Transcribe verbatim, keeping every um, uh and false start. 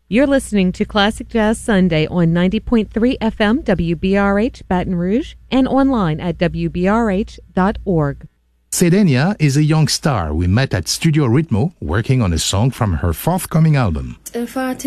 You're listening to Classic Jazz Sunday on ninety point three F M W B R H Baton Rouge and online at W B R H dot org. Sedenia is a young star we met at Studio Ritmo working on a song from her forthcoming album. If I